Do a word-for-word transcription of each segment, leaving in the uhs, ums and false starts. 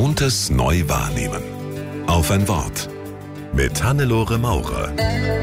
Gewohntes neu wahrnehmen. Auf ein Wort. Mit Hannelore Maurer.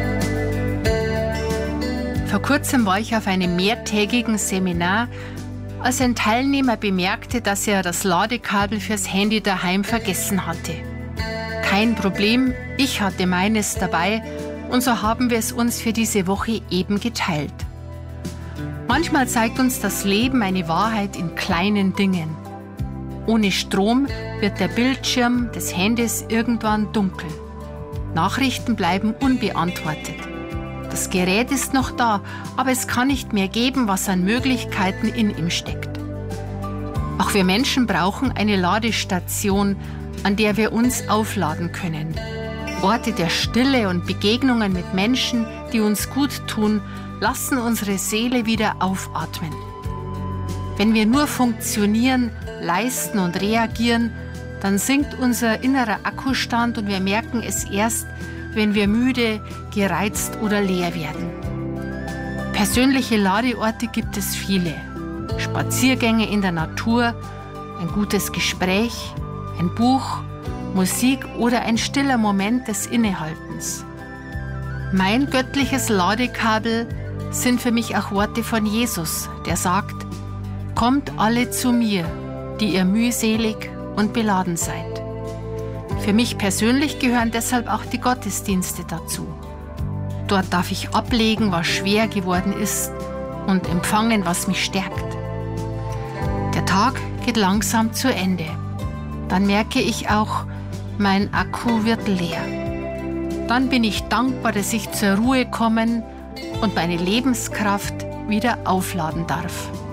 Vor kurzem war ich auf einem mehrtägigen Seminar, als ein Teilnehmer bemerkte, dass er das Ladekabel fürs Handy daheim vergessen hatte. Kein Problem, ich hatte meines dabei und so haben wir es uns für diese Woche eben geteilt. Manchmal zeigt uns das Leben eine Wahrheit in kleinen Dingen. Ohne Strom wird der Bildschirm des Handys irgendwann dunkel. Nachrichten bleiben unbeantwortet. Das Gerät ist noch da, aber es kann nicht mehr geben, was an Möglichkeiten in ihm steckt. Auch wir Menschen brauchen eine Ladestation, an der wir uns aufladen können. Orte der Stille und Begegnungen mit Menschen, die uns gut tun, lassen unsere Seele wieder aufatmen. Wenn wir nur funktionieren, leisten und reagieren, dann sinkt unser innerer Akkustand und wir merken es erst, wenn wir müde, gereizt oder leer werden. Persönliche Ladeorte gibt es viele. Spaziergänge in der Natur, ein gutes Gespräch, ein Buch, Musik oder ein stiller Moment des Innehaltens. Mein göttliches Ladekabel sind für mich auch Worte von Jesus, der sagt: Kommt alle zu mir, die ihr mühselig und beladen seid. Für mich persönlich gehören deshalb auch die Gottesdienste dazu. Dort darf ich ablegen, was schwer geworden ist und empfangen, was mich stärkt. Der Tag geht langsam zu Ende. Dann merke ich auch, mein Akku wird leer. Dann bin ich dankbar, dass ich zur Ruhe kommen und meine Lebenskraft wieder aufladen darf.